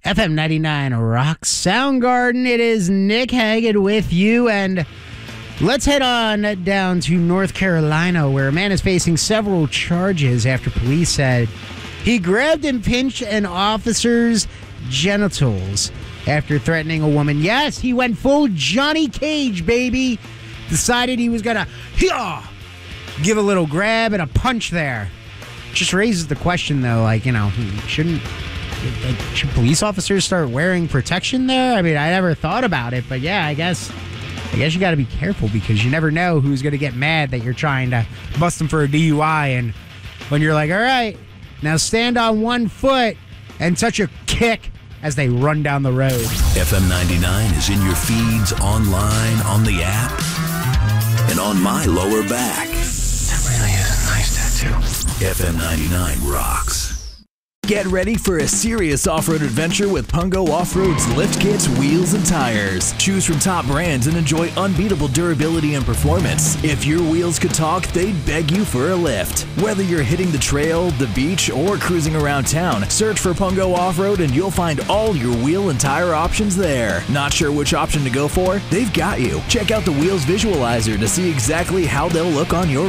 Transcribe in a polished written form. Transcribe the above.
FM 99 Rock Soundgarden. It is Nick Haggard with you, and let's head on down to North Carolina, where a man is facing several charges after police said he grabbed and pinched an officer's genitals after threatening a woman. Yes, he went full Johnny Cage, baby. Decided he was going to give a little grab and a punch there. Just raises the question, though, should police officers start wearing protection there? I mean, I never thought about it, but yeah, I guess you got to be careful because you never know who's going to get mad that you're trying to bust them for a DUI. And when you're like, all right, now stand on one foot and touch a kick as they run down the road. FM 99 is in your feeds, online, on the app, and on my lower back. That really is a nice tattoo. FM 99 rocks. Get ready for a serious off-road adventure with Pungo Off-Road's lift kits, wheels, and tires. Choose from top brands and enjoy unbeatable durability and performance. If your wheels could talk, they'd beg you for a lift. Whether you're hitting the trail, the beach, or cruising around town, search for Pungo Off-Road and you'll find all your wheel and tire options there. Not sure which option to go for? They've got you. Check out the Wheels Visualizer to see exactly how they'll look on your